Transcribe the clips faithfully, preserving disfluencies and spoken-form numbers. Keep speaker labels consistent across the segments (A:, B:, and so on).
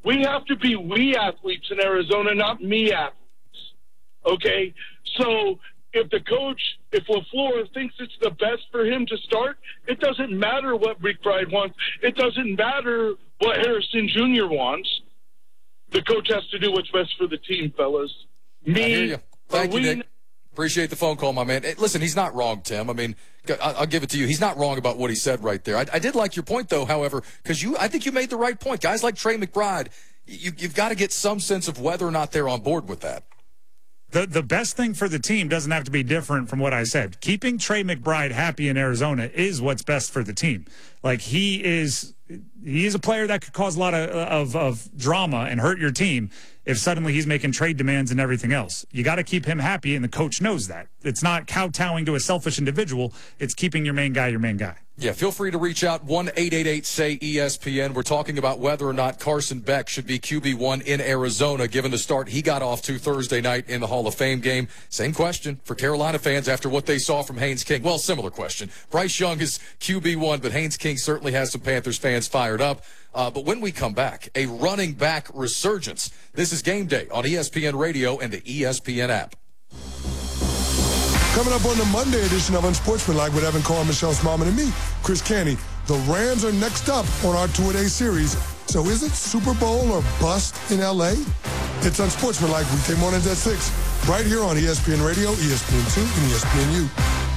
A: We have to be we athletes in Arizona, not me athletes. Okay? So if the coach, if LaFleur thinks it's the best for him to start, it doesn't matter what McBride wants. It doesn't matter what Harrison Junior wants. The coach has to do what's best for the team, fellas. Me,
B: I hear you. Thank you,
A: we,
B: Nick. Appreciate the phone call, my man. Hey, listen, he's not wrong, Tim. I mean, I'll give it to you. He's not wrong about what he said right there. I, I did like your point, though, however, because you, I think you made the right point. Guys like Trey McBride, you, you've got to get some sense of whether or not they're on board with that.
C: The the best thing for the team doesn't have to be different from what I said. Keeping Trey McBride happy in Arizona is what's best for the team. Like, he is he is a player that could cause a lot of, of, of drama and hurt your team if suddenly he's making trade demands and everything else. You got to keep him happy, and the coach knows that. It's not kowtowing to a selfish individual. It's keeping your main guy your main guy.
B: Yeah, feel free to reach out, one eight eight eight S A Y E S P N. We're talking about whether or not Carson Beck should be Q B one in Arizona, given the start he got off to Thursday night in the Hall of Fame game. Same question for Carolina fans after what they saw from Haynes King. Well, similar question. Bryce Young is Q B one, but Haynes King certainly has some Panthers fans fired up. Uh, but when we come back, a running back resurgence. This is Game Day on E S P N Radio and the E S P N app.
D: Coming up on the Monday edition of Unsportsmanlike with Evan Carr, Michelle Smallman, and me, Chris Canty. The Rams are next up on our two-a-day series. So is it Super Bowl or bust in L A? It's Unsportsmanlike weekday mornings at six, right here on E S P N Radio, E S P N two, and E S P N U.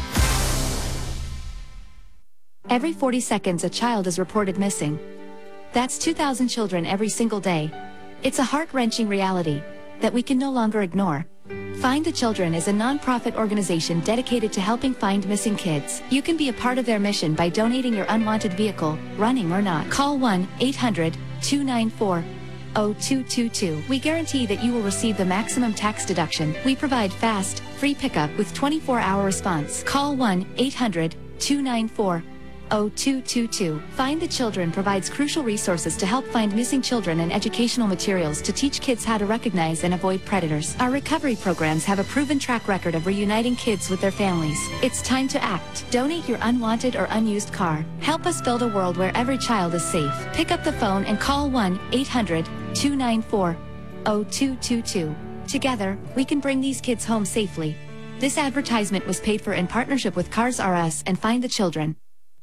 E: Every forty seconds, a child is reported missing. That's two thousand children every single day. It's a heart-wrenching reality that we can no longer ignore. Find the Children is a non-profit organization dedicated to helping find missing kids. You can be a part of their mission by donating your unwanted vehicle, running or not. Call one eight hundred two nine four zero two two two. We guarantee that you will receive the maximum tax deduction. We provide fast, free pickup with twenty-four hour response. Call one eight hundred two nine four zero two two two. Find the Children provides crucial resources to help find missing children and educational materials to teach kids how to recognize and avoid predators. Our recovery programs have a proven track record of reuniting kids with their families. It's time to act. Donate your unwanted or unused car. Help us build a world where every child is safe. Pick up the phone and call one eight hundred two nine four zero two two two. Together, we can bring these kids home safely. This advertisement was paid for in partnership with Cars R Us and Find the Children.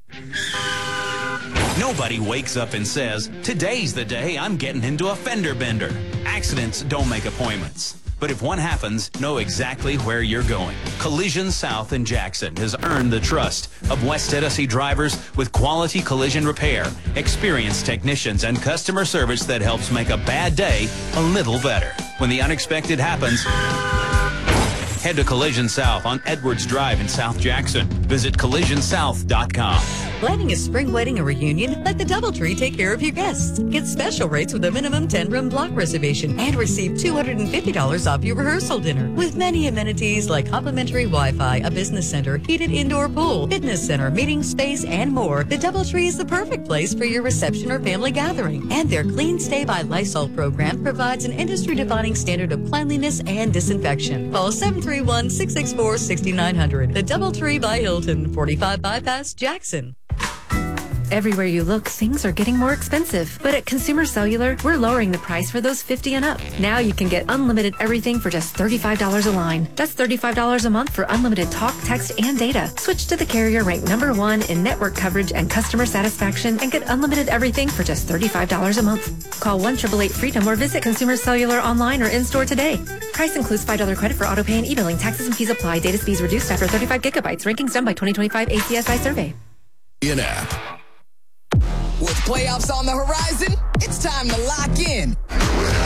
F: Nobody wakes up and says, today's the day I'm getting into a fender bender. Accidents don't make appointments. But if one happens, know exactly where you're going. Collision South in Jackson has earned the trust of West Tennessee drivers with quality collision repair, experienced technicians, and customer service that helps make a bad day a little better. When the unexpected happens, head to Collision South on Edwards Drive in South Jackson. Visit collision south dot com.
G: Planning a spring wedding or reunion? Let the DoubleTree take care of your guests. Get special rates with a minimum ten room block reservation and receive two hundred fifty dollars off your rehearsal dinner. With many amenities like complimentary Wi-Fi, a business center, heated indoor pool, fitness center, meeting space, and more, the DoubleTree is the perfect place for your reception or family gathering. And their Clean Stay by Lysol program provides an industry-defining standard of cleanliness and disinfection. Call seven three one, six six four, six nine zero zero. The DoubleTree by Hilton, forty-five Bypass, Jackson.
H: Everywhere you look, things are getting more expensive. But at Consumer Cellular, we're lowering the price for those fifty and up. Now you can get unlimited everything for just thirty-five dollars a line. That's thirty-five dollars a month for unlimited talk, text, and data. Switch to the carrier ranked number one in network coverage and customer satisfaction and get unlimited everything for just thirty-five dollars a month. Call one eight eight eight freedom or visit Consumer Cellular online or in-store today. Price includes five dollars credit for auto pay and e-billing. Taxes and fees apply. Data speeds reduced after thirty-five gigabytes. Rankings done by twenty twenty-five A C S I survey.
I: In app. With playoffs on the horizon, it's time to lock in.